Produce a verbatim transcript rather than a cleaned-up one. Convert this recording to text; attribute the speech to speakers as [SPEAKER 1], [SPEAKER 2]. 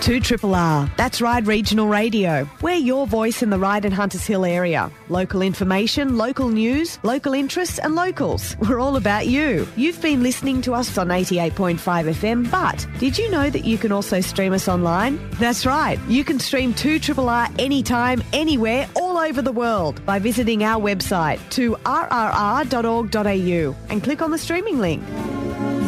[SPEAKER 1] two R R R. That's Ryde Regional Radio. We're your voice in the Ryde and Hunters Hill area. Local information, local news, local interests and locals. We're all about you. You've been listening to us on eighty-eight point five F M, but did you know that you can also stream us online? That's right. You can stream two R R R anytime, anywhere, all over the world by visiting our website to r r r dot org dot a u and click on the streaming link.